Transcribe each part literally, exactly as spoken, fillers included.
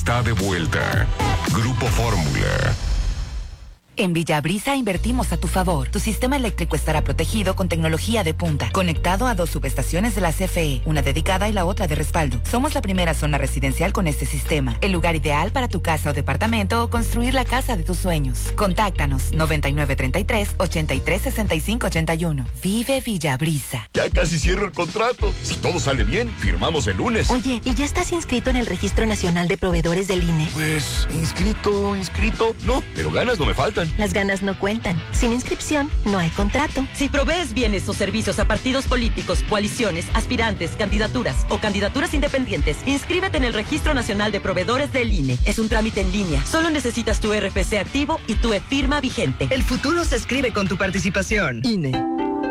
está de vuelta. Grupo Fórmula. En Villabrisa invertimos a tu favor. Tu sistema eléctrico estará protegido con tecnología de punta, conectado a dos subestaciones de la C F E, una dedicada y la otra de respaldo. Somos la primera zona residencial con este sistema, el lugar ideal para tu casa o departamento o construir la casa de tus sueños. Contáctanos noventa y nueve treinta y tres, ochenta y tres, sesenta y cinco ochenta y uno. Vive Villabrisa. Ya casi cierro el contrato. Si todo sale bien, firmamos el lunes. Oye, ¿y ya estás inscrito en el Registro Nacional de Proveedores del I N E? Pues, inscrito, inscrito. No, pero ganas no me faltan. Las ganas no cuentan. Sin inscripción, no hay contrato. Si provees bienes o servicios a partidos políticos, coaliciones, aspirantes, candidaturas o candidaturas independientes, inscríbete en el Registro Nacional de Proveedores del I N E. Es un trámite en línea. Solo necesitas tu R F C activo y tu e-firma vigente. El futuro se escribe con tu participación. I N E.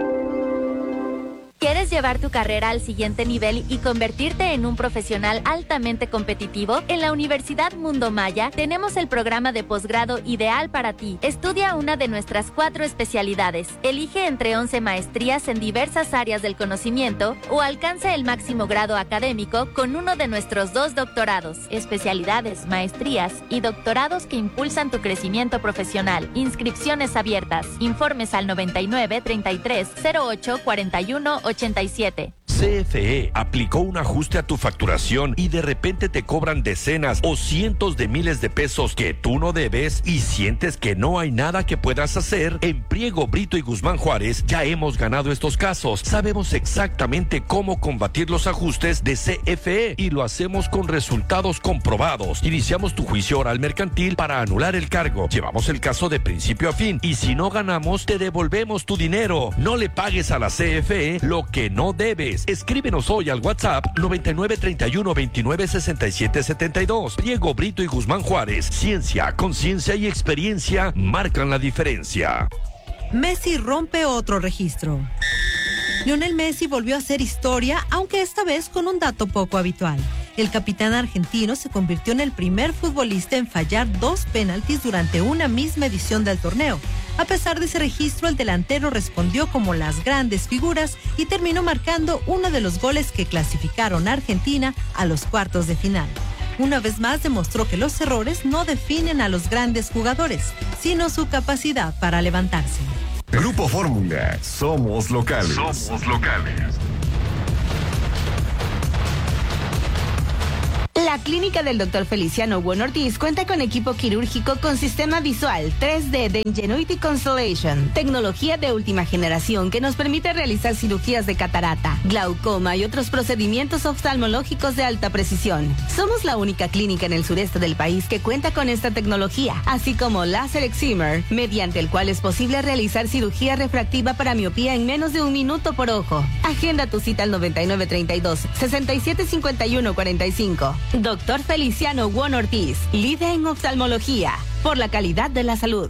¿Quieres llevar tu carrera al siguiente nivel y convertirte en un profesional altamente competitivo? En la Universidad Mundo Maya tenemos el programa de posgrado ideal para ti. Estudia una de nuestras cuatro especialidades. Elige entre once maestrías en diversas áreas del conocimiento o alcanza el máximo grado académico con uno de nuestros dos doctorados. Especialidades, maestrías y doctorados que impulsan tu crecimiento profesional. Inscripciones abiertas. Informes al noventa y nueve, treinta y tres, cero ocho, cuarenta y uno, ochenta y siete. C F E aplicó un ajuste a tu facturación y de repente te cobran decenas o cientos de miles de pesos que tú no debes y sientes que no hay nada que puedas hacer. En Priego, Brito y Guzmán Juárez ya hemos ganado estos casos. Sabemos exactamente cómo combatir los ajustes de C F E y lo hacemos con resultados comprobados. Iniciamos tu juicio oral mercantil para anular el cargo. Llevamos el caso de principio a fin y si no ganamos te devolvemos tu dinero. No le pagues a la C F E lo que no debes. Escríbenos hoy al WhatsApp noventa y nueve, treinta y uno, veintinueve, sesenta y siete, setenta y dos. Priego, Brito y Guzmán Juárez. Ciencia, conciencia y experiencia marcan la diferencia. Messi rompe otro registro. Lionel Messi volvió a hacer historia, aunque esta vez con un dato poco habitual. El capitán argentino se convirtió en el primer futbolista en fallar dos penaltis durante una misma edición del torneo. A pesar de ese registro, el delantero respondió como las grandes figuras y terminó marcando uno de los goles que clasificaron a Argentina a los cuartos de final. Una vez más demostró que los errores no definen a los grandes jugadores, sino su capacidad para levantarse. Grupo Fórmula, somos locales. Somos locales. La clínica del doctor Feliciano Bueno Ortiz cuenta con equipo quirúrgico con sistema visual tres D de Ingenuity Constellation, tecnología de última generación que nos permite realizar cirugías de catarata, glaucoma y otros procedimientos oftalmológicos de alta precisión. Somos la única clínica en el sureste del país que cuenta con esta tecnología, así como láser excimer, mediante el cual es posible realizar cirugía refractiva para miopía en menos de un minuto por ojo. Agenda tu cita al noventa y nueve, treinta y dos, sesenta y siete, cincuenta y uno, cuarenta y cinco. Doctor Feliciano Bueno Ortiz, líder en oftalmología, por la calidad de la salud.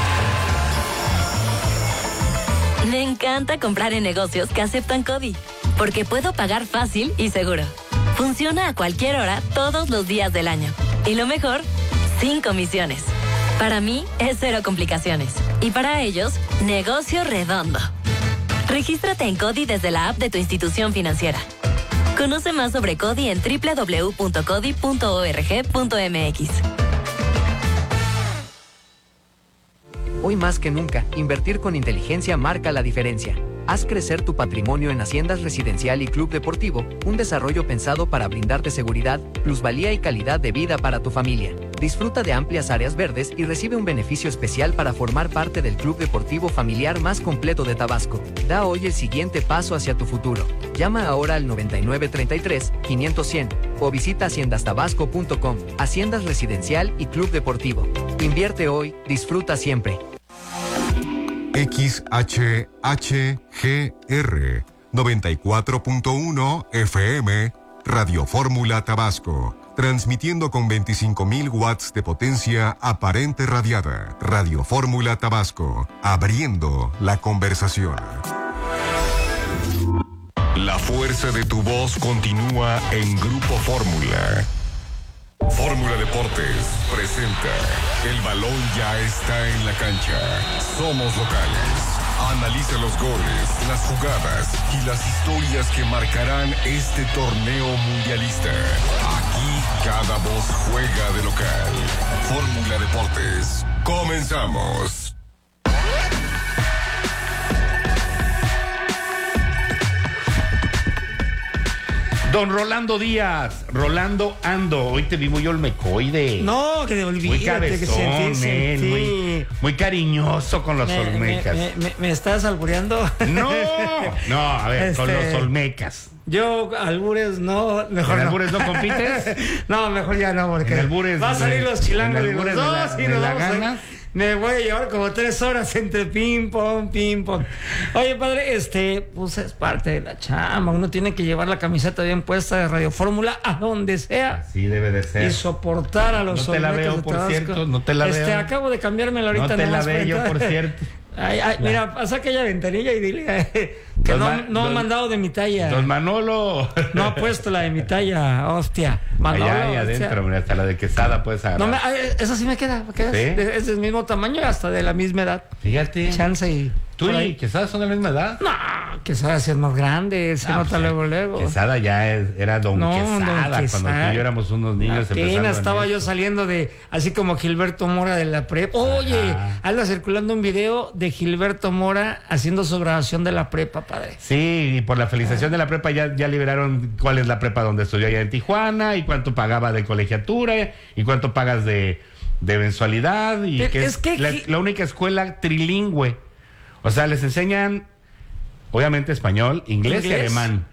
Me encanta comprar en negocios que aceptan CODI, porque puedo pagar fácil y seguro. Funciona a cualquier hora, todos los días del año. Y lo mejor, sin comisiones. Para mí, es cero complicaciones. Y para ellos, negocio redondo. Regístrate en CODI desde la app de tu institución financiera. Conoce más sobre CODI en doble u doble u doble u punto codi punto org punto m x. Hoy más que nunca, invertir con inteligencia marca la diferencia. Haz crecer tu patrimonio en Haciendas Residencial y Club Deportivo, un desarrollo pensado para brindarte seguridad, plusvalía y calidad de vida para tu familia. Disfruta de amplias áreas verdes y recibe un beneficio especial para formar parte del club deportivo familiar más completo de Tabasco. Da hoy el siguiente paso hacia tu futuro. Llama ahora al noventa y nueve, treinta y tres, quinientos, cien o visita haciendas tabasco punto com. Haciendas Residencial y Club Deportivo. Invierte hoy, disfruta siempre. X H H G R noventa y cuatro punto uno F M Radio Fórmula Tabasco, transmitiendo con veinticinco mil watts de potencia aparente radiada. Radio Fórmula Tabasco, abriendo la conversación. La fuerza de tu voz continúa en Grupo Fórmula. Fórmula Deportes presenta El balón ya está en la cancha. Somos locales. Analiza los goles, las jugadas y las historias que marcarán este torneo mundialista. Aquí Aquí cada voz juega de local. Fórmula Deportes. Comenzamos. Don Rolando Díaz, Rolando Ando, hoy te vi muy olmecoide. No, que olvídate, muy cabezón, que sentí, sentí. Muy, muy cariñoso con los me, olmecas. Me, me, me estás albureando? No, no, a ver, este, con los olmecas. Yo, albures, no, mejor ¿En no. albures no compites? No, mejor ya no, porque en albures, va a salir los chilangos de los dos y nos vamos ganas. A... Me voy a llevar como tres horas entre ping pong, ping pong. Oye, padre, este, pues es parte de la chamba. Uno tiene que llevar la camiseta bien puesta de Radio Fórmula a donde sea. Así debe de ser. Y soportar a los No te la veo, por Tabasco. Cierto, no te la este, veo. Acabo de cambiármela ahorita. No te la veo yo, por cierto. Ay, ay, mira, pasa aquella ventanilla y dile eh, que don no, Ma, no don, ha mandado de mi talla. Don Manolo. No ha puesto la de mi talla, hostia. Manolo, allá ahí adentro, mira, hasta la de Quesada puedes agarrar. No me, esa sí me queda, me queda. ¿Sí? Es, es del mismo tamaño y hasta de la misma edad. Fíjate. Chance y... ¿Tú y Quesada son de la misma edad? No, Quesada sí es más grande, se no, nota pues, luego, luego. Quesada ya es, era don, no, Quesada, don Quesada, cuando tú y yo éramos unos niños. Apenas estaba yo saliendo de, así como Gilberto Mora de la prepa. Oye, ajá, anda circulando un video de Gilberto Mora haciendo su grabación de la prepa, padre. Sí, y por la felicitación ah. de la prepa ya, ya liberaron cuál es la prepa donde estudió allá en Tijuana, y cuánto pagaba de colegiatura, y cuánto pagas de, de mensualidad, y que es, es que la, la única escuela trilingüe. O sea, les enseñan, obviamente, español, inglés, inglés. y alemán.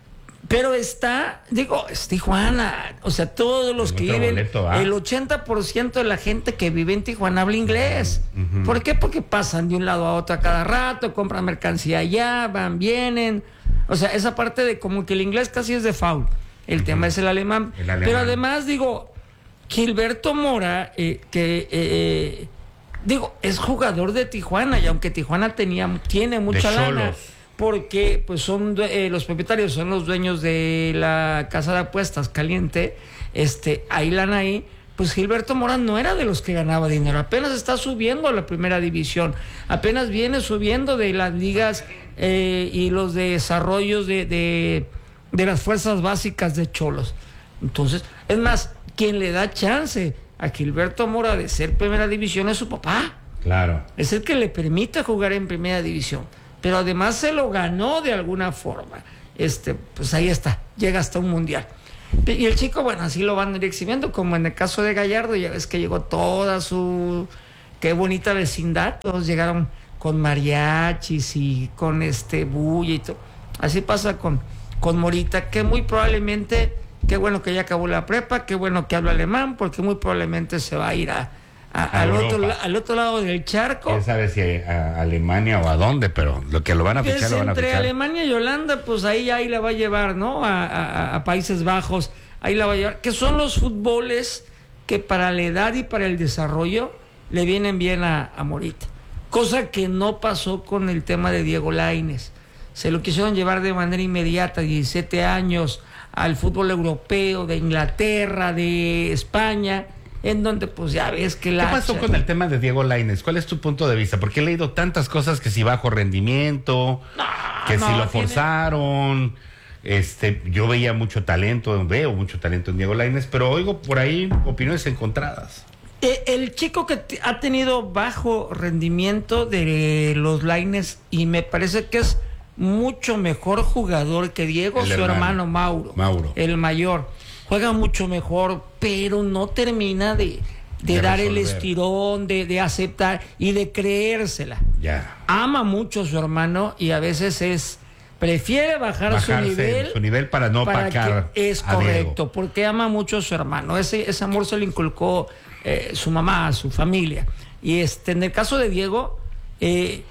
Pero está, digo, es Tijuana. O sea, todos los que viven, boleto, ¿ah? El ochenta por ciento de la gente que vive en Tijuana habla inglés. Uh-huh. ¿Por qué? Porque pasan de un lado a otro a cada rato, compran mercancía allá, van, vienen. O sea, esa parte de como que el inglés casi es de default. El uh-huh. tema es el alemán. el alemán. Pero además, digo, Gilberto Mora, eh, que... Eh, Digo, es jugador de Tijuana, y aunque Tijuana tenía, tiene mucha lana, porque pues son eh, los propietarios, son los dueños de la casa de apuestas Caliente, este, hay lana ahí, pues Gilberto Mora no era de los que ganaba dinero, apenas está subiendo a la primera división, apenas viene subiendo de las ligas eh, y los desarrollos de, de, de las fuerzas básicas de Cholos. Entonces, es más, quien le da chance a Gilberto Mora de ser primera división es su papá. Claro. Es el que le permite jugar en primera división. Pero además se lo ganó de alguna forma. Este, pues ahí está, llega hasta un mundial. Y el chico, bueno, así lo van a ir exhibiendo, como en el caso de Gallardo, ya ves que llegó toda su... Qué bonita vecindad, todos llegaron con mariachis y con este bulla y todo. Así pasa con, con Morita, que muy probablemente... Qué bueno que ya acabó la prepa, qué bueno que habla alemán, porque muy probablemente se va a ir a, a, a al, otro, al otro lado del charco. ¿Quién sabe si a Alemania o a dónde? Pero lo que lo van a fichar, lo van a fichar. Entre Alemania y Holanda, pues ahí, ahí la va a llevar, ¿no? A, a, a Países Bajos, ahí la va a llevar. Que son los fútboles que para la edad y para el desarrollo le vienen bien a, a Morita. Cosa que no pasó con el tema de Diego Lainez. Se lo quisieron llevar de manera inmediata, diecisiete años, al fútbol europeo, de Inglaterra, de España, en donde pues ya ves que la... ¿Qué pasó con el tema de Diego Lainez? ¿Cuál es tu punto de vista? Porque he leído tantas cosas, que si bajo rendimiento, no, que no, si lo tiene... forzaron, este, yo veía mucho talento, veo mucho talento en Diego Lainez, pero oigo por ahí opiniones encontradas. Eh, el chico que t- ha tenido bajo rendimiento de los Lainez, y me parece que es mucho mejor jugador que Diego, el su hermano, hermano Mauro, Mauro, el mayor, juega mucho mejor, pero no termina de, de, de dar resolver. El estirón, de, de aceptar y de creérsela. Ya. Ama mucho a su hermano y a veces es prefiere bajar Bajarse su nivel, su nivel para no para pacar. Es correcto, porque ama mucho a su hermano. Ese, ese amor se le inculcó eh, su mamá, su familia. Y este, en el caso de Diego, eh,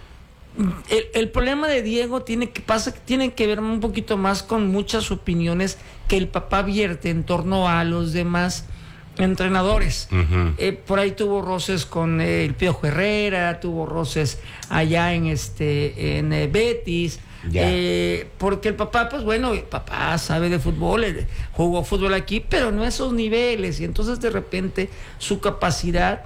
El, el problema de Diego tiene que pasa tiene que ver un poquito más con muchas opiniones que el papá vierte en torno a los demás entrenadores. Uh-huh. Eh, por ahí tuvo roces con eh, el Piojo Herrera, tuvo roces allá en este en eh, Betis. Yeah. Eh, porque el papá, pues bueno, el papá sabe de fútbol, eh, jugó fútbol aquí, pero no a esos niveles, y entonces de repente su capacidad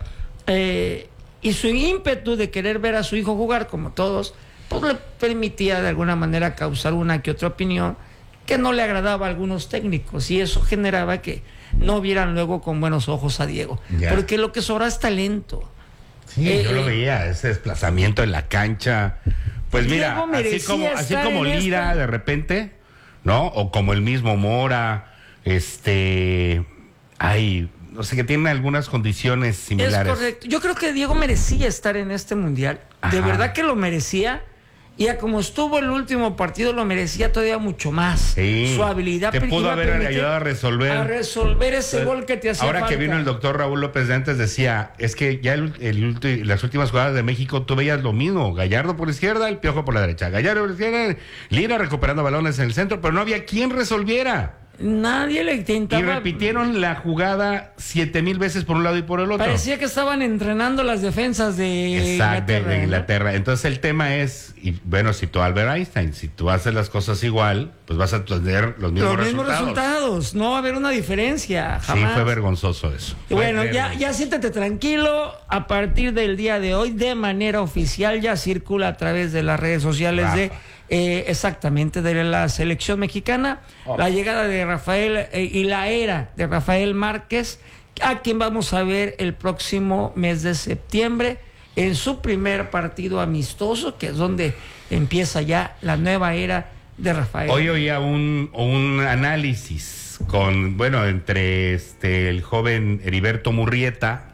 eh, y su ímpetu de querer ver a su hijo jugar como todos, pues le permitía de alguna manera causar una que otra opinión que no le agradaba a algunos técnicos, y eso generaba que no vieran luego con buenos ojos a Diego. Ya. Porque lo que sobra es talento. Sí, eh, yo lo veía, ese desplazamiento en la cancha. Pues mira, así como, así como Lira esta... de repente, ¿no? O como el mismo Mora, este... Ay, no sé, que tiene algunas condiciones similares. Es correcto. Yo creo que Diego merecía estar en este mundial. Ajá. De verdad que lo merecía. Y a como estuvo el último partido, lo merecía todavía mucho más. Sí. Su habilidad. Te pudo haber ayudado a resolver. A resolver ese Entonces, gol que te hacía Ahora falta. que vino el doctor Raúl López de antes decía, es que ya el, el, las últimas jugadas de México tú veías lo mismo. Gallardo por la izquierda, el Piojo por la derecha. Gallardo por la izquierda, Lira recuperando balones en el centro, pero no había quien resolviera. Nadie le intentaba. Y repitieron la jugada siete mil veces por un lado y por el otro. Parecía que estaban entrenando las defensas de Exacto, Inglaterra. de Inglaterra. ¿no? Entonces el tema es, y bueno, si tú Albert Einstein, si tú haces las cosas igual, pues vas a tener los mismos los mismos resultados. resultados. No va a haber una diferencia, jamás. Sí, fue vergonzoso eso. Y bueno, ya, ya siéntate tranquilo. A partir del día de hoy, de manera oficial, ya circula a través de las redes sociales Rafa. de... Eh, exactamente, de la selección mexicana, oh. la llegada de Rafael eh, y la era de Rafael Márquez, a quien vamos a ver el próximo mes de septiembre en su primer partido amistoso, que es donde empieza ya la nueva era de Rafael. Hoy oía un, un análisis con, bueno, entre este el joven Heriberto Murrieta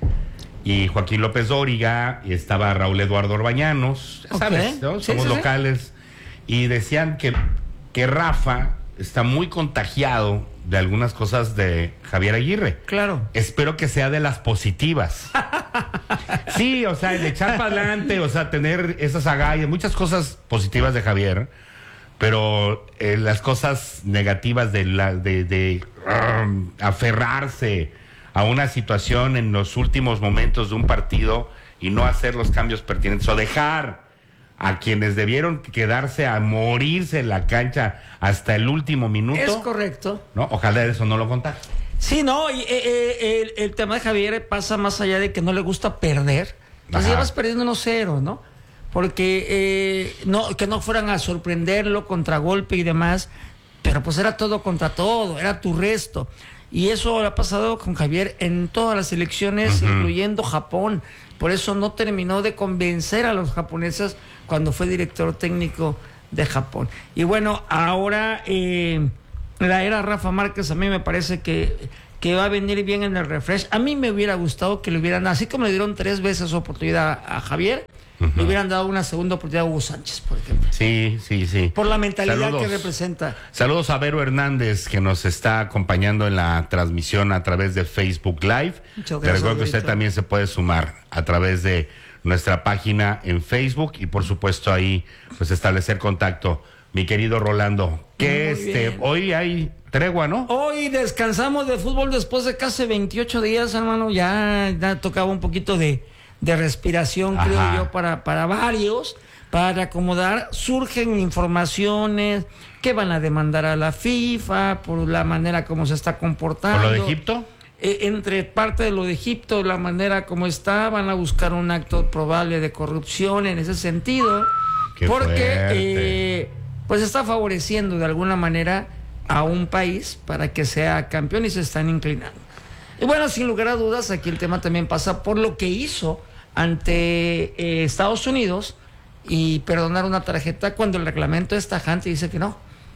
y Joaquín López Dóriga, y estaba Raúl Eduardo Orbañanos, ¿sabes? Okay. ¿no? Somos sí, sí, locales. Sí. Y decían que, que Rafa está muy contagiado de algunas cosas de Javier Aguirre. Claro. Espero que sea de las positivas. Sí, o sea, el echar para adelante, o sea, tener esas agallas, muchas cosas positivas de Javier, pero eh, las cosas negativas de, la, de, de um, aferrarse a una situación en los últimos momentos de un partido y no hacer los cambios pertinentes o dejar a quienes debieron quedarse a morirse en la cancha hasta el último minuto. Es correcto. ¿No? Ojalá eso no lo contara. Sí, no, y, eh, el, el tema de Javier pasa más allá de que no le gusta perder. Entonces llevas perdiendo uno cero, ¿no? Porque eh, no, que no fueran a sorprenderlo, contragolpe y demás, pero pues era todo contra todo, era tu resto. Y eso ha pasado con Javier en todas las elecciones, uh-huh. incluyendo Japón. Por eso no terminó de convencer a los japoneses cuando fue director técnico de Japón. Y bueno, ahora eh, la era Rafa Márquez a mí me parece que, que va a venir bien en el refresh. A mí me hubiera gustado que le hubieran, así como le dieron tres veces oportunidad a, a Javier, uh-huh. le hubieran dado una segunda oportunidad a Hugo Sánchez, por ejemplo. Sí, sí, sí. Por la mentalidad saludos, que representa. Saludos a Vero Hernández, que nos está acompañando en la transmisión a través de Facebook Live. Muchas gracias. Te recuerdo que usted también se puede sumar a través de nuestra página en Facebook y por supuesto ahí pues establecer contacto. Mi querido Rolando, que este bien. Hoy hay tregua, ¿no? Hoy descansamos de fútbol después de casi veintiocho días, hermano. Ya, ya tocaba un poquito de, de respiración, Ajá. creo yo, para, para varios, para acomodar. Surgen informaciones que van a demandar a la FIFA por la manera como se está comportando. ¿Por lo de Egipto? Eh, entre parte de lo de Egipto, la manera como está, van a buscar un acto probable de corrupción en ese sentido. Qué porque eh, pues está favoreciendo de alguna manera a un país para que sea campeón y se están inclinando. Y bueno, sin lugar a dudas, aquí el tema también pasa por lo que hizo ante eh, Estados Unidos y perdonar una tarjeta cuando el reglamento es tajante y dice que no,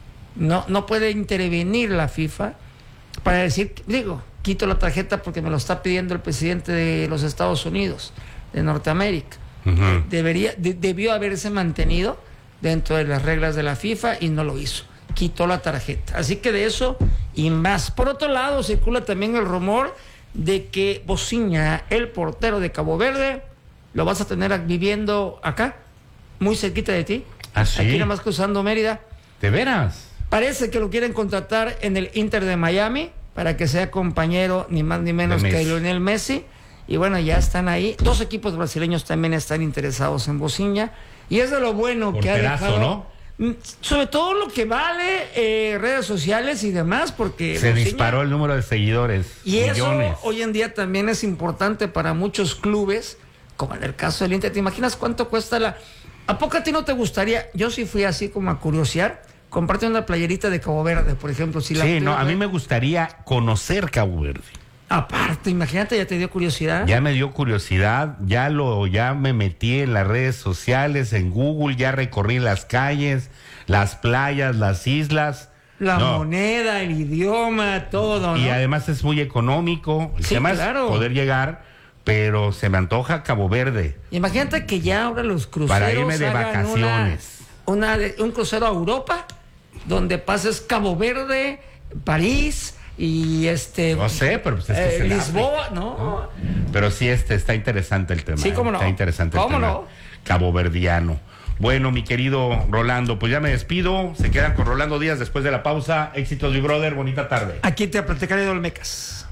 no, no puede intervenir la FIFA para decir, digo, quito la tarjeta porque me lo está pidiendo el presidente de los Estados Unidos, de Norteamérica. Uh-huh. Debería, de, debió haberse mantenido dentro de las reglas de la FIFA y no lo hizo. Quitó la tarjeta. Así que de eso y más. Por otro lado, circula también el rumor de que Bociña, el portero de Cabo Verde, lo vas a tener viviendo acá, muy cerquita de ti. ¿Ah, sí? Aquí nada más cruzando Mérida. ¿De veras? Parece que lo quieren contratar en el Inter de Miami para que sea compañero ni más ni menos que Lionel Messi. Y bueno, ya están ahí. Dos equipos brasileños también están interesados en Bociña. Y es de lo bueno Por que ha pedazo, dejado. ¿no? Sobre todo lo que vale eh, redes sociales y demás, porque se Bociña, disparó el número de seguidores. Y millones. Eso hoy en día también es importante para muchos clubes, como en el caso del Inter. ¿Te imaginas cuánto cuesta la...? ¿A poco a ti no te gustaría? Yo sí fui así como a curiosear comprarte una playerita de Cabo Verde, por ejemplo. Si la sí, no, a mí me gustaría conocer Cabo Verde. Aparte, imagínate, ya te dio curiosidad. Ya me dio curiosidad, ya lo, ya me metí en las redes sociales, en Google, ya recorrí las calles, las playas, las islas. La no. moneda, el idioma, todo, ¿no? Y además es muy económico, sí, además claro. poder llegar, pero se me antoja Cabo Verde. Imagínate que ya ahora los cruceros para irme de vacaciones. Una, una, un crucero a Europa, donde pases Cabo Verde, París y este... No sé, pero pues es que eh, se Lisboa, ¿no? ¿no? Pero sí, este está interesante el tema. Sí, cómo no. Está interesante ¿Cómo el tema no? caboverdiano. Bueno, mi querido Rolando, pues ya me despido. Se quedan con Rolando Díaz después de la pausa. Éxitos, mi brother. Bonita tarde. Aquí te platicaré de Olmecas.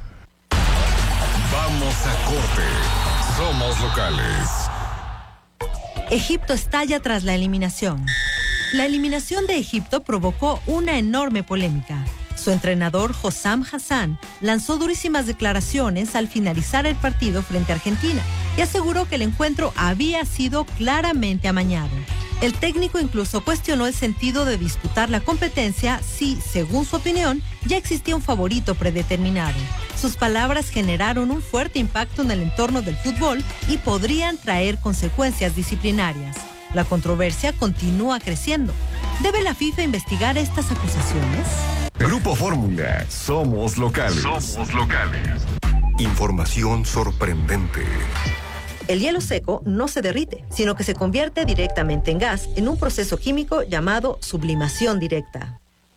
Vamos a corte. Somos locales. Egipto estalla tras la eliminación. La eliminación de Egipto provocó una enorme polémica. Su entrenador, Hossam Hassan, lanzó durísimas declaraciones al finalizar el partido frente a Argentina y aseguró que el encuentro había sido claramente amañado. El técnico incluso cuestionó el sentido de disputar la competencia si, según su opinión, ya existía un favorito predeterminado. Sus palabras generaron un fuerte impacto en el entorno del fútbol y podrían traer consecuencias disciplinarias. La controversia continúa creciendo. ¿Debe la FIFA investigar estas acusaciones? Grupo Fórmula. Somos locales. Somos locales. Información sorprendente. El hielo seco no se derrite, sino que se convierte directamente en gas en un proceso químico llamado sublimación directa.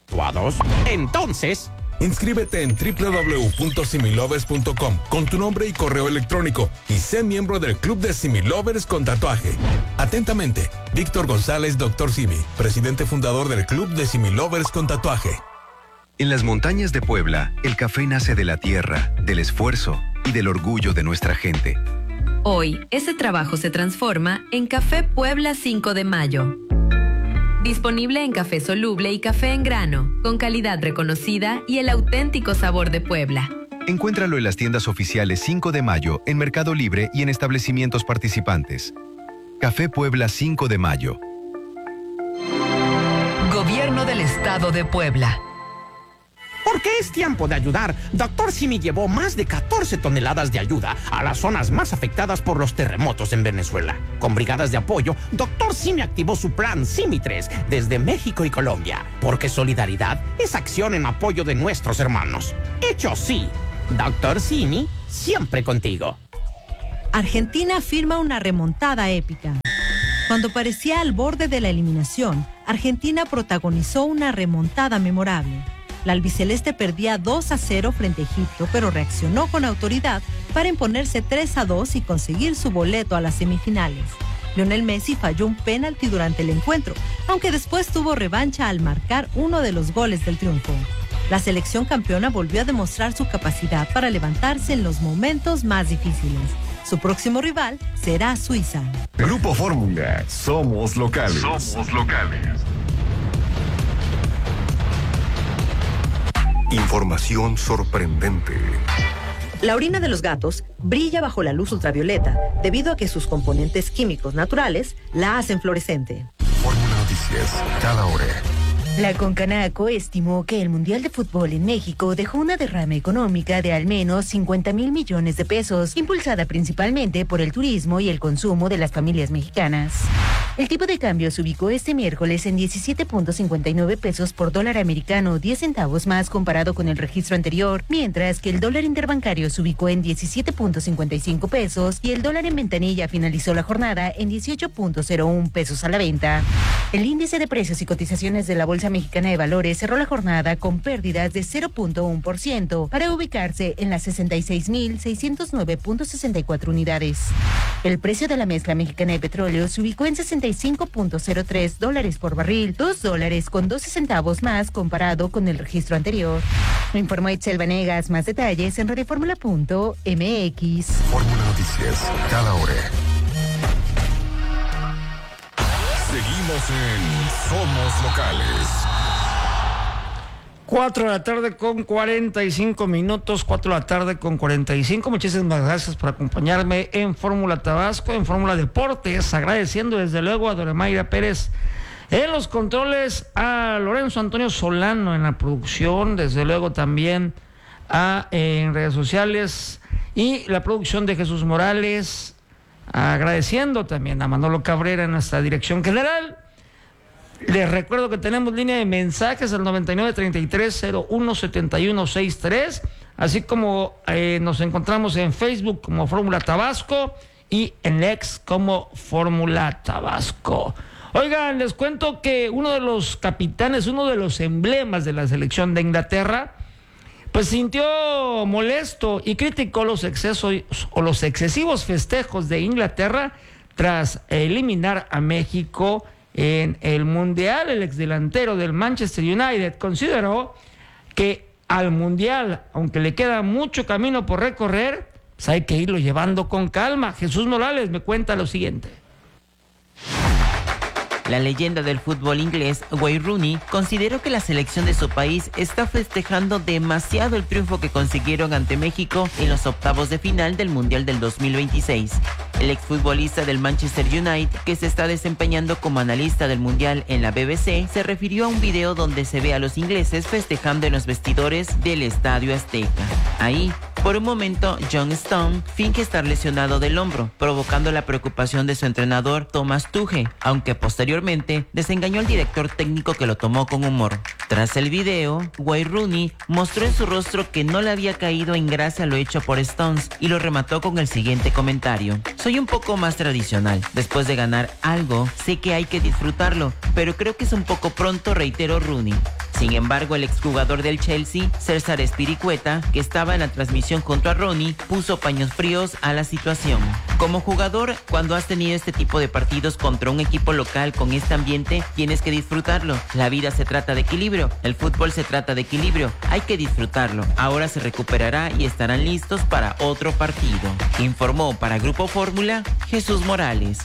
Entonces, inscríbete en doble u doble u doble u punto similovers punto com con tu nombre y correo electrónico y sé miembro del Club de Similovers con tatuaje. Atentamente, Víctor González, doctor Simi, presidente fundador del Club de Similovers con tatuaje. En las montañas de Puebla, el café nace de la tierra, del esfuerzo y del orgullo de nuestra gente. Hoy, ese trabajo se transforma en Café Puebla cinco de mayo. Disponible en café soluble y café en grano, con calidad reconocida y el auténtico sabor de Puebla. Encuéntralo en las tiendas oficiales cinco de mayo, en Mercado Libre y en establecimientos participantes. Café Puebla cinco de mayo. Gobierno del Estado de Puebla. Porque es tiempo de ayudar, doctor Simi llevó más de catorce toneladas de ayuda a las zonas más afectadas por los terremotos en Venezuela. Con brigadas de apoyo, doctor Simi activó su plan Simi tres desde México y Colombia. Porque solidaridad es acción en apoyo de nuestros hermanos. Hecho sí, doctor Simi, siempre contigo. Argentina firma una remontada épica. Cuando parecía al borde de la eliminación, Argentina protagonizó una remontada memorable. La albiceleste perdía dos a cero frente a Egipto, pero reaccionó con autoridad para imponerse tres a dos y conseguir su boleto a las semifinales. Lionel Messi falló un penalti durante el encuentro, aunque después tuvo revancha al marcar uno de los goles del triunfo. La selección campeona volvió a demostrar su capacidad para levantarse en los momentos más difíciles. Su próximo rival será Suiza. Grupo Fórmula. Somos locales. Somos locales. Información sorprendente. La orina de los gatos brilla bajo la luz ultravioleta debido a que sus componentes químicos naturales la hacen fluorescente. Fórmula Noticias, cada hora. La Concanaco estimó que el Mundial de Fútbol en México dejó una derrama económica de al menos cincuenta mil millones de pesos, impulsada principalmente por el turismo y el consumo de las familias mexicanas. El tipo de cambio se ubicó este miércoles en diecisiete punto cincuenta y nueve pesos por dólar americano, diez centavos más comparado con el registro anterior, mientras que el dólar interbancario se ubicó en diecisiete punto cincuenta y cinco pesos y el dólar en ventanilla finalizó la jornada en dieciocho punto cero uno pesos a la venta. El índice de precios y cotizaciones de la Bolsa Mexicana de Valores cerró la jornada con pérdidas de cero punto uno por ciento para ubicarse en las sesenta y seis mil seiscientos nueve punto sesenta y cuatro unidades. El precio de la mezcla mexicana de petróleo se ubicó en sesenta y cinco punto cero tres dólares por barril, dos dólares con doce centavos más comparado con el registro anterior. Lo informó Itzel Vanegas. Más detalles en radioformula punto m x. Fórmula Noticias, cada hora. Seguimos en Somos Locales. Cuatro de la tarde con cuarenta y cinco minutos, cuatro de la tarde con cuarenta y cinco. Muchísimas gracias por acompañarme en Fórmula Tabasco, en Fórmula Deportes, agradeciendo desde luego a Dora Mayra Pérez En los controles a Lorenzo Antonio Solano en la producción, desde luego también a, en redes sociales y la producción de Jesús Morales, agradeciendo también a Manolo Cabrera en nuestra dirección general. Les recuerdo que tenemos línea de mensajes al noventa y nueve, treinta y tres, cero uno, setenta y uno, sesenta y tres, así como eh, nos encontramos en Facebook como Fórmula Tabasco y en X como Fórmula Tabasco. Oigan, les cuento que uno de los capitanes, uno de los emblemas de la selección de Inglaterra, pues sintió molesto y criticó los excesos o los excesivos festejos de Inglaterra tras eliminar a México en el Mundial. El exdelantero del Manchester United consideró que al Mundial, aunque le queda mucho camino por recorrer, pues hay que irlo llevando con calma. Jesús Morales me cuenta lo siguiente. La leyenda del fútbol inglés, Wayne Rooney, consideró que la selección de su país está festejando demasiado el triunfo que consiguieron ante México en los octavos de final del Mundial del dos mil veintiséis. El exfutbolista del Manchester United, que se está desempeñando como analista del Mundial en la B B C, se refirió a un video donde se ve a los ingleses festejando en los vestidores del Estadio Azteca. Ahí, por un momento, John Stone finge estar lesionado del hombro, provocando la preocupación de su entrenador Thomas Tuchel, aunque posteriormente desengañó al director técnico que lo tomó con humor. Tras el video, Wayne Rooney mostró en su rostro que no le había caído en gracia lo hecho por Stones y lo remató con el siguiente comentario: soy un poco más tradicional. Después de ganar algo, sé que hay que disfrutarlo, pero creo que es un poco pronto, reiteró Rooney. Sin embargo, el exjugador del Chelsea, César Azpilicueta, que estaba en la transmisión junto a Rooney, puso paños fríos a la situación. Como jugador, cuando has tenido este tipo de partidos contra un equipo local con este ambiente, tienes que disfrutarlo. La vida se trata de equilibrio, el fútbol se trata de equilibrio, hay que disfrutarlo. Ahora se recuperará y estarán listos para otro partido. Informó para Grupo Fórmula, Jesús Morales.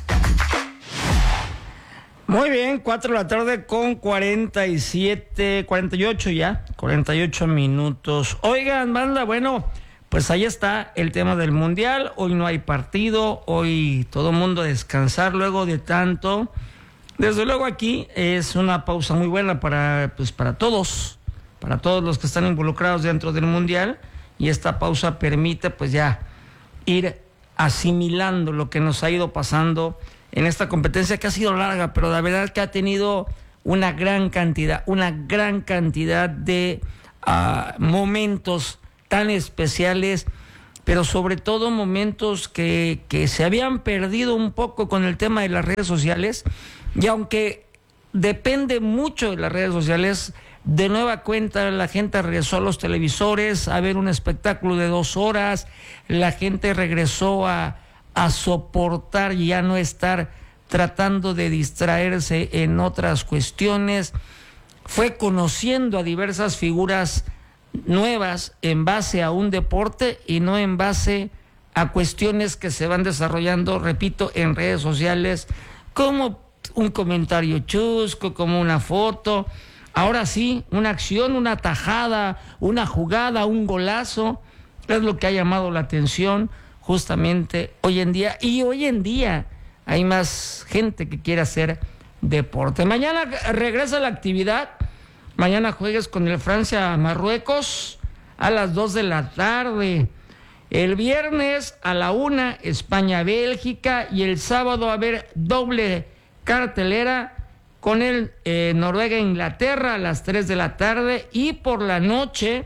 Muy bien, cuatro de la tarde con cuarenta y siete, cuarenta y ocho ya, cuarenta y ocho minutos. Oigan, banda, bueno, pues ahí está el tema del Mundial. Hoy no hay partido, hoy todo mundo a descansar luego de tanto. Desde luego aquí es una pausa muy buena para, pues para todos, para todos los que están involucrados dentro del Mundial. Y esta pausa permite pues ya ir asimilando lo que nos ha ido pasando en esta competencia, que ha sido larga, pero la verdad que ha tenido una gran cantidad, una gran cantidad de uh, momentos tan especiales, pero sobre todo momentos que, que se habían perdido un poco con el tema de las redes sociales. Y aunque depende mucho de las redes sociales, de nueva cuenta la gente regresó a los televisores a ver un espectáculo de dos horas, la gente regresó a a soportar y ya no estar tratando de distraerse en otras cuestiones. Fue conociendo a diversas figuras nuevas en base a un deporte y no en base a cuestiones que se van desarrollando, repito, en redes sociales, como un comentario chusco, como una foto. Ahora sí, una acción, una tajada, una jugada, un golazo, es lo que ha llamado la atención justamente hoy en día. Y hoy en día hay más gente que quiere hacer deporte. Mañana regresa la actividad. Mañana juegues con el Francia-Marruecos a las dos de la tarde. El viernes a la una, España-Bélgica. Y el sábado va a haber doble cartelera con el eh, Noruega-Inglaterra a las tres de la tarde. Y por la noche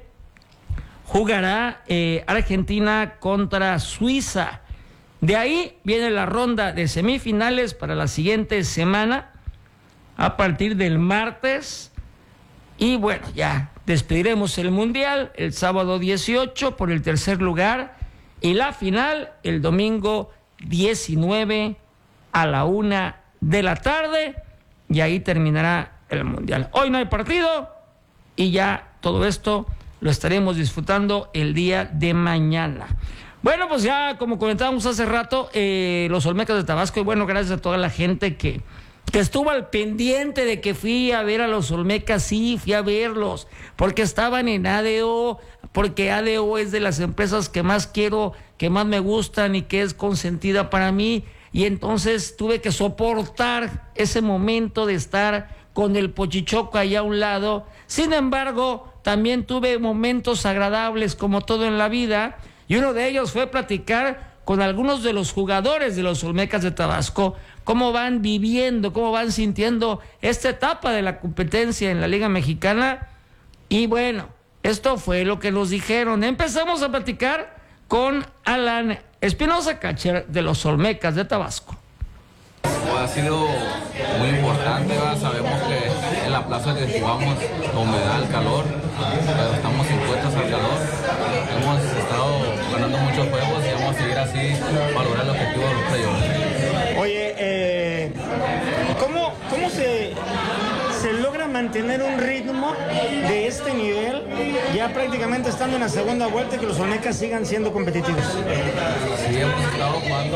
jugará eh, Argentina contra Suiza. De ahí viene la ronda de semifinales para la siguiente semana, a partir del martes. Y bueno, ya despediremos el Mundial el sábado dieciocho por el tercer lugar. Y la final el domingo diecinueve a la una de la tarde. Y ahí terminará el Mundial. Hoy no hay partido y ya todo esto lo estaremos disfrutando el día de mañana. Bueno, pues ya como comentábamos hace rato, eh, los Olmecas de Tabasco, y bueno, gracias a toda la gente que, que estuvo al pendiente de que fui a ver a los Olmecas. Sí, fui a verlos, porque estaban en A D O, porque A D O es de las empresas que más quiero, que más me gustan y que es consentida para mí. y entonces tuve que soportar ese momento de estar con el Pochichoco allá a un lado. Sin embargo, también tuve momentos agradables como todo en la vida, y uno de ellos fue platicar con algunos de los jugadores de los Olmecas de Tabasco, cómo van viviendo, cómo van sintiendo esta etapa de la competencia en la Liga Mexicana. Y bueno, esto fue lo que nos dijeron. Empezamos a platicar con Alan Espinosa, catcher de los Olmecas de Tabasco. Ha sido muy importante, ¿verdad? Sabemos que en la plaza que jugamos la humedad, el calor, pero estamos impuestos al calor. Hemos estado ganando muchos juegos y vamos a seguir así para lograr el objetivo de los playoffs. Oye, eh, ¿cómo, cómo se, se logra mantener un ritmo de este nivel ya prácticamente estando en la segunda vuelta y que los Olmecas sigan siendo competitivos? Sí, hemos estado jugando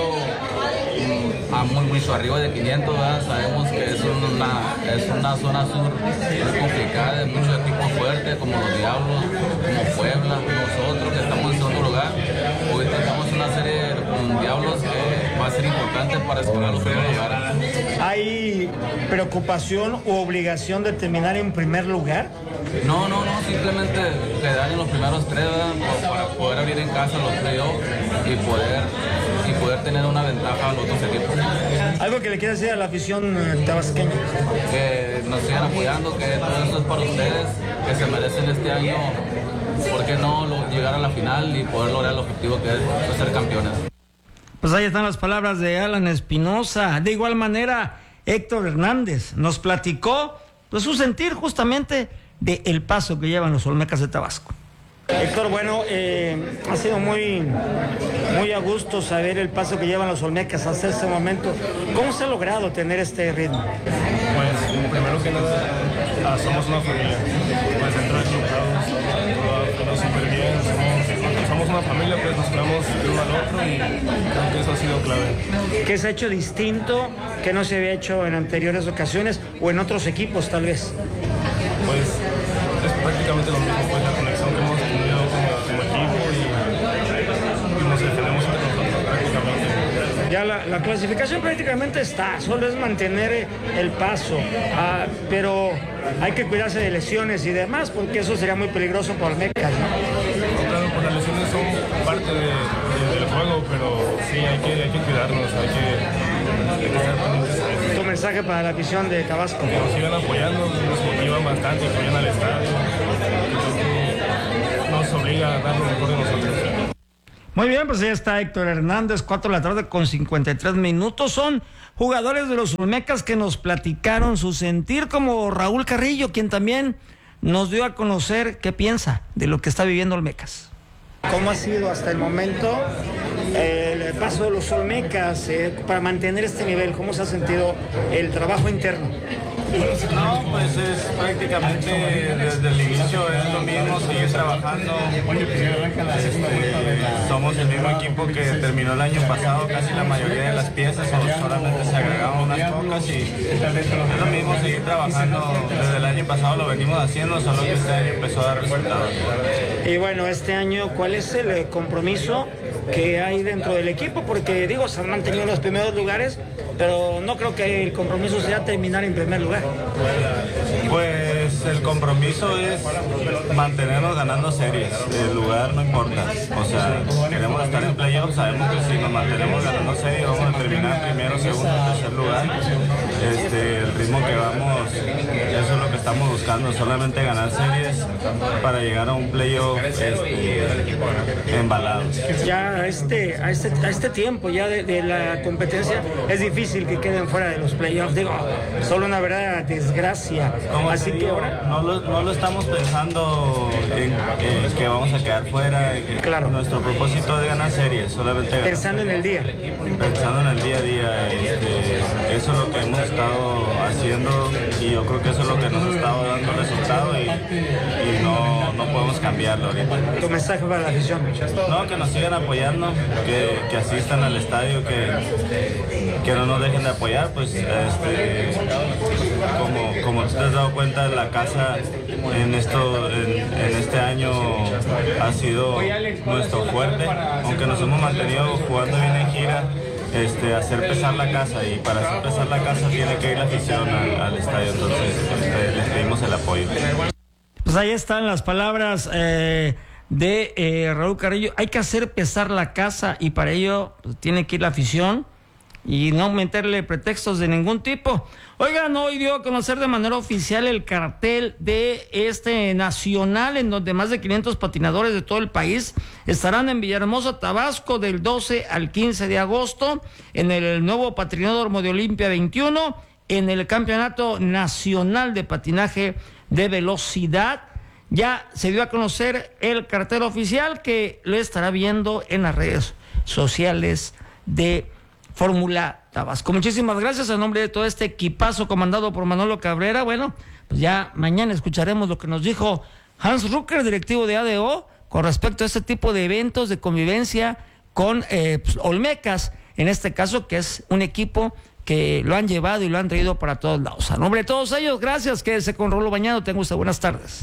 a muy, mucho arriba de quinientos, ¿verdad? Sabemos que es una, es una zona sur muy complicada, de muchos equipos fuertes como los Diablos, como Puebla, nosotros que estamos en segundo lugar. Hoy tenemos una serie de Diablos que va a ser importante para escalar los primeros lugares. ¿Hay preocupación u obligación de terminar en primer lugar? No, no, no, simplemente quedar en los primeros tres, ¿verdad? Para poder abrir en casa los playoffs y poder, y poder tener una ventaja a los otros equipos. ¿Algo que le quieras decir a la afición tabasqueña? Que nos sigan apoyando, que todo esto es para ustedes, que se merecen este año, ¿por qué no lo, llegar a la final y poder lograr el objetivo que es ser campeones? Pues ahí están las palabras de Alan Espinosa. De igual manera, Héctor Hernández nos platicó pues, su sentir justamente de el paso que llevan los Olmecas de Tabasco. Héctor, bueno, eh, ha sido muy, muy a gusto saber el paso que llevan los Olmecas hasta este momento. ¿Cómo se ha logrado tener este ritmo? Pues, primero que nada, ah, somos una familia. Pues dentro del club todo súper bien. Somos, somos una familia, pues nos cuidamos el uno al otro y creo que eso ha sido clave. ¿Qué se ha hecho distinto que no se había hecho en anteriores ocasiones o en otros equipos, tal vez? Pues es prácticamente lo mismo, pues la conexión que hemos tenido como, como equipo y, y nos defendemos entre nosotros prácticamente. Ya la, la clasificación prácticamente está, solo es mantener el paso, ah, pero hay que cuidarse de lesiones y demás, porque eso sería muy peligroso para Olmecas, ¿no? Claro, pues las lesiones son parte de, de, del juego, pero sí, hay que, hay que cuidarnos, hay que, hay que estar pendientes. Tu mensaje para la afición de Tabasco. Que nos sigan apoyando, nos motivan bastante, que vayan al estadio, que nos obliga a dar lo mejor de nosotros. Muy bien, pues ya está Héctor Hernández, cuatro de la tarde con cincuenta y tres minutos. Son jugadores de los Olmecas que nos platicaron su sentir, como Raúl Carrillo, quien también nos dio a conocer qué piensa de lo que está viviendo Olmecas. ¿Cómo ha sido hasta el momento el paso de los Olmecas eh, para mantener este nivel? ¿Cómo se ha sentido el trabajo interno? No, pues es prácticamente desde el inicio es lo mismo, seguir trabajando. Este, somos el mismo equipo que terminó el año pasado, casi la mayoría de las piezas, o solamente se agregaban unas pocas y es lo mismo, seguir trabajando. Desde el año pasado lo venimos haciendo, solo que este año empezó a dar resultados. Y bueno, este año, ¿cuál es el compromiso que hay dentro del equipo? Porque digo, se han mantenido en los primeros lugares, pero no creo que el compromiso sea terminar en primer lugar. Pues el compromiso es mantenernos ganando series, el lugar no importa, o sea, queremos estar en playoffs, sabemos que si nos mantenemos ganando series vamos a terminar primero, segundo, tercer lugar, este, el ritmo que vamos, eso es lo que estamos buscando, solamente ganar series para llegar a un playoff este, embalado. Ya a este, a este, a este tiempo ya de, de la competencia es difícil que queden fuera de los playoffs, digo, solo una verdadera desgracia. Como así que ahora no lo, no lo estamos pensando en, en que vamos a quedar fuera. Claro. Nuestro propósito es ganar series, solamente ganar. Pensando en el día. Pensando en el día a día. Este, eso es lo que hemos estado haciendo y yo creo que eso es lo que nos ha estado dando resultado y, y no, no podemos cambiarlo ahorita. ¿Tu mensaje para la afición? No, que nos sigan apoyando, que, que asistan al estadio, que, que no nos dejen de apoyar, pues este, como, como te has dado cuenta, la casa en, esto, en, en este año ha sido nuestro fuerte, aunque nos hemos mantenido jugando bien en gira. este, hacer pesar la casa, y para hacer pesar la casa tiene que ir la afición al, al estadio, entonces este, les pedimos el apoyo. Pues ahí están las palabras eh, de eh, Raúl Carrillo. Hay que hacer pesar la casa y para ello pues, tiene que ir la afición y no meterle pretextos de ningún tipo. Oigan, hoy dio a conocer de manera oficial el cartel de este nacional, en donde más de quinientos patinadores de todo el país estarán en Villahermosa, Tabasco, del doce al quince de agosto, en el nuevo Patinódromo de Olimpia veintiuno, en el Campeonato Nacional de Patinaje de Velocidad. Ya se dio a conocer el cartel oficial, que lo estará viendo en las redes sociales de Fórmula Tabasco. Muchísimas gracias a nombre de todo este equipazo comandado por Manolo Cabrera. Bueno, pues ya mañana escucharemos lo que nos dijo Hans Rucker, directivo de A D O, con respecto a este tipo de eventos de convivencia con eh, pues, Olmecas, en este caso, que es un equipo que lo han llevado y lo han traído para todos lados. A nombre de todos ellos, gracias. Quédese con Rolo Bañado. Tenga usted buenas tardes.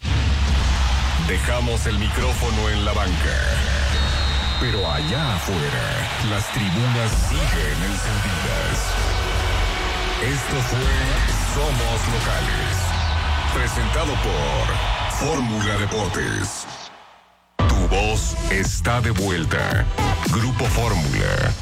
Dejamos el micrófono en la banca, pero allá afuera, las tribunas siguen encendidas. Esto fue Somos Locales, presentado por Fórmula Deportes. Tu voz está de vuelta. Grupo Fórmula.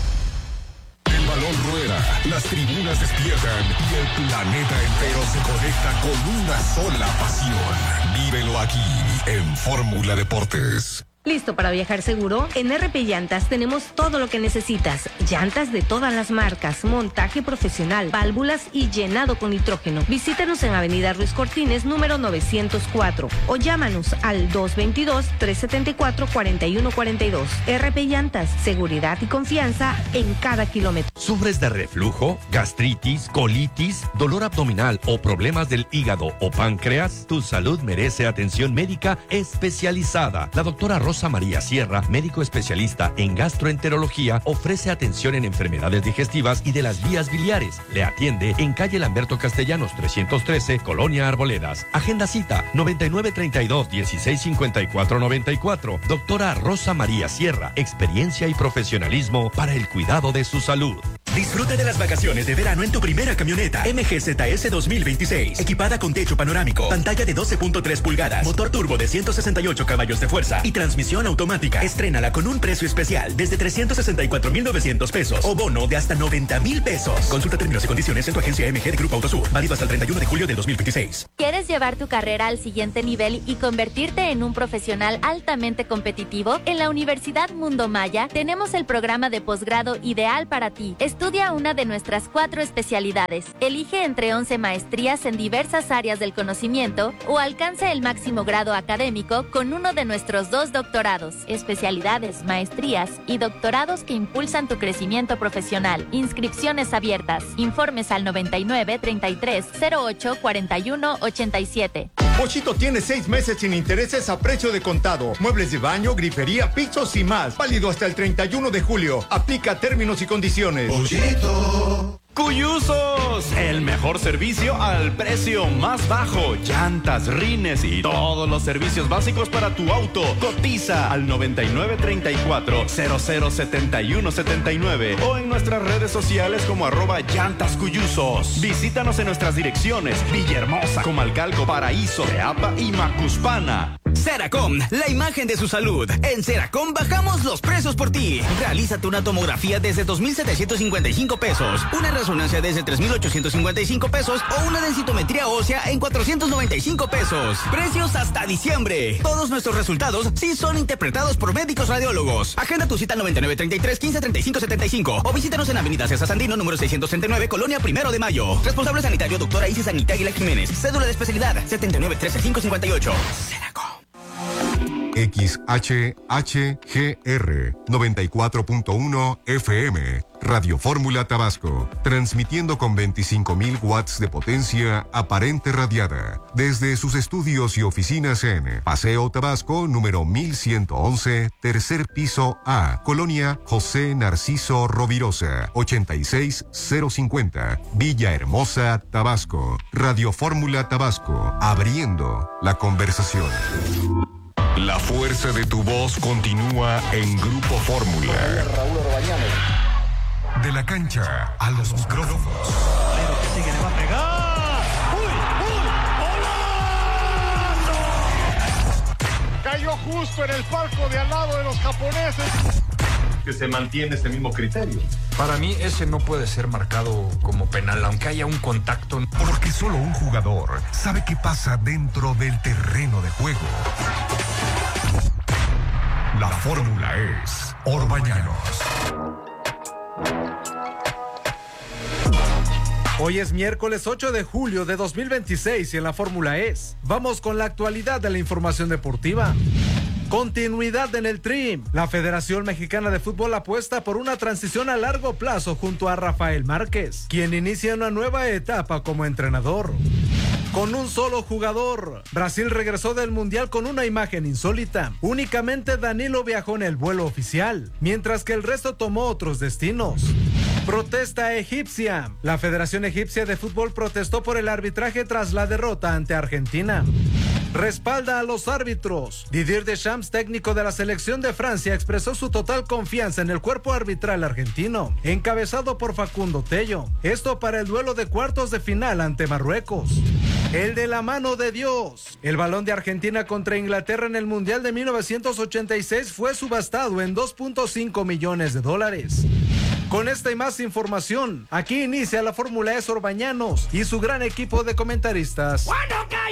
El balón rueda, las tribunas despiertan y el planeta entero se conecta con una sola pasión. Vívelo aquí en Fórmula Deportes. ¿Listo para viajar seguro? En R P Llantas tenemos todo lo que necesitas. Llantas de todas las marcas, montaje profesional, válvulas y llenado con nitrógeno. Visítanos en Avenida Ruiz Cortines, número novecientos cuatro, o llámanos al dos veintidós, trescientos setenta y cuatro, cuarenta y uno cuarenta y dos. R P Llantas, seguridad y confianza en cada kilómetro. ¿Sufres de reflujo, gastritis, colitis, dolor abdominal o problemas del hígado o páncreas? Tu salud merece atención médica especializada. La doctora Rosa María Sierra, médico especialista en gastroenterología, ofrece atención en enfermedades digestivas y de las vías biliares. Le atiende en calle Lamberto Castellanos trescientos trece, Colonia Arboledas. Agenda cita noventa y nueve treinta y dos, dieciséis cincuenta y cuatro noventa y cuatro. Doctora Rosa María Sierra, experiencia y profesionalismo para el cuidado de su salud. Disfruta de las vacaciones de verano en tu primera camioneta M G Z S dos mil veintiséis, equipada con techo panorámico, pantalla de doce punto tres pulgadas, motor turbo de ciento sesenta y ocho caballos de fuerza y transmisión automática. Estrénala con un precio especial desde trescientos sesenta y cuatro mil novecientos pesos o bono de hasta noventa mil pesos. Consulta términos y condiciones en tu agencia M G de Grupo Autosur, válido hasta el treinta y uno de julio del dos mil veintiséis. ¿Quieres llevar tu carrera al siguiente nivel y convertirte en un profesional altamente competitivo? En la Universidad Mundo Maya tenemos el programa de posgrado ideal para ti. Estudia una de nuestras cuatro especialidades. Elige entre once maestrías en diversas áreas del conocimiento o alcanza el máximo grado académico con uno de nuestros dos doctorados, especialidades, maestrías y doctorados que impulsan tu crecimiento profesional. Inscripciones abiertas. Informes al noventa y nueve, treinta y tres, cero ocho, cuarenta y uno, ochenta y siete. Pochito tiene seis meses sin intereses a precio de contado. Muebles de baño, grifería, pisos y más. Válido hasta el treinta y uno de julio. Aplica términos y condiciones. Pochito. Cuyusos, el mejor servicio al precio más bajo. Llantas, rines y todos los servicios básicos para tu auto. Cotiza al noventa y nueve treinta y cuatro, cero cero setenta y uno setenta y nueve o en nuestras redes sociales como arroba llantas cuyusos. Visítanos en nuestras direcciones: Villahermosa, Comalcalco, Paraíso, Teapa y Macuspana. Seracom, la imagen de su salud. En Seracom bajamos los precios por ti. Realízate una tomografía desde dos mil setecientos cincuenta y cinco pesos, una resonancia desde tres mil ochocientos cincuenta y cinco pesos o una densitometría ósea en cuatrocientos noventa y cinco pesos. Precios hasta diciembre. Todos nuestros resultados sí son interpretados por médicos radiólogos. Agenda tu cita al noventa y nueve treinta y tres, quince treinta y cinco setenta y cinco o visítanos en Avenida César Sandino, número seiscientos treinta y nueve, Colonia Primero de Mayo. Responsable sanitario, doctora Isis Anita Aguilar Jiménez. Cédula de especialidad setenta y nueve trece cinco cincuenta y ocho. Seracom. X H H G R noventa y cuatro punto uno F M, Radio Fórmula Tabasco, transmitiendo con veinticinco mil watts de potencia aparente radiada, desde sus estudios y oficinas en Paseo Tabasco, número mil ciento once, tercer piso A, Colonia José Narciso Rovirosa, ochenta y seis cero cincuenta, Villahermosa, Tabasco. Radio Fórmula Tabasco, abriendo la conversación. La fuerza de tu voz continúa en Grupo Fórmula. la cancha a los micrófonos. Pero que sigue, le va a pegar. ¡Uy, uy! ¡Golazo! Cayó justo en el palco de al lado de los japoneses. Que se mantiene este mismo criterio. Para mí ese no puede ser marcado como penal, aunque haya un contacto. Porque solo un jugador sabe qué pasa dentro del terreno de juego. La fórmula es Orbañanos. Hoy es miércoles ocho de julio de dos mil veintiséis y en la Fórmula E. Vamos con la actualidad de la información deportiva. Continuidad en el Tri. La Federación Mexicana de Fútbol apuesta por una transición a largo plazo junto a Rafael Márquez, quien inicia una nueva etapa como entrenador. Con un solo jugador, Brasil regresó del Mundial con una imagen insólita. Únicamente Danilo viajó en el vuelo oficial, mientras que el resto tomó otros destinos. Protesta egipcia. La Federación Egipcia de Fútbol protestó por el arbitraje tras la derrota ante Argentina. Respalda a los árbitros. Didier Deschamps, técnico de la selección de Francia, expresó su total confianza en el cuerpo arbitral argentino, encabezado por Facundo Tello. Esto para el duelo de cuartos de final ante Marruecos. El de la mano de Dios. El balón de Argentina contra Inglaterra en el Mundial de mil novecientos ochenta y seis fue subastado en dos punto cinco millones de dólares. Con esta y más información, aquí inicia la Fórmula E Orbañanos y su gran equipo de comentaristas.